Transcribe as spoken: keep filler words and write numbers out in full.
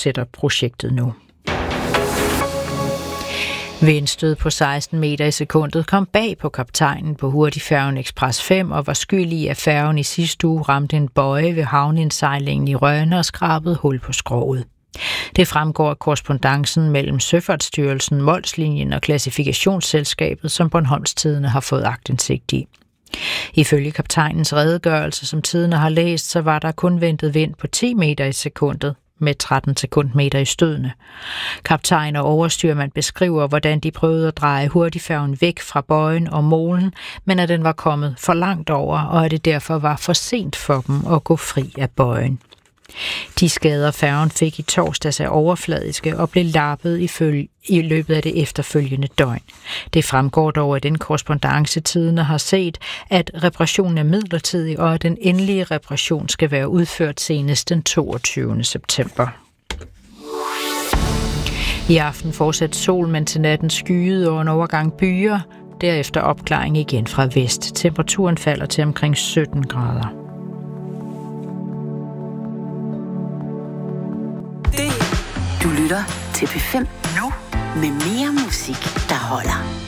fortsætter projektet nu. Vindstød på seksten meter i sekundet kom bag på kaptajnen på hurtigfærgen Express fem og var skyld i, at færgen i sidste uge ramte en bøje ved havneindsejlingen i Rønne og skrabede hul på skroget. Det fremgår af korrespondancen mellem Søfartsstyrelsen, Molslinjen og klassifikationsselskabet, som Bornholms Tidende har fået aktindsigt i. Ifølge kaptajnens redegørelse, som Tidende har læst, så var der kun ventet vind på ti meter i sekundet med tretten sekundmeter i stødene. Kaptajn og overstyrmand beskriver, hvordan de prøvede at dreje hurtigfærgen væk fra bøjen og molen, men at den var kommet for langt over, og at det derfor var for sent for dem at gå fri af bøjen. De skader færgen fik i torsdags er overfladiske og blev lappet i, følge, i løbet af det efterfølgende døgn. Det fremgår dog, at den korrespondance Tidende har set, at reparationen er midlertidig, og at den endelige reparation skal være udført senest den toogtyvende september. I aften fortsat sol, men til natten skyet og en overgang byer. Derefter opklaring igen fra vest. Temperaturen falder til omkring sytten grader. Du lytter til P fem nu med mere musik, der holder.